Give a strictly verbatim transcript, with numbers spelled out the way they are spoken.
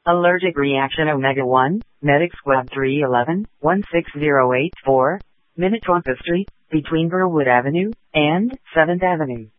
Allergic reaction Omega one, Medic Squad three eleven, one six zero eight four, Minnetonka Street, between Burwood Avenue and seventh Avenue.